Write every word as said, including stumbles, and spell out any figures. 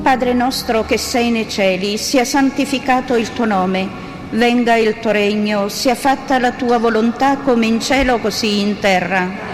Padre nostro che sei nei cieli, sia santificato il tuo nome, venga il tuo regno, sia fatta la tua volontà come in cielo così in terra.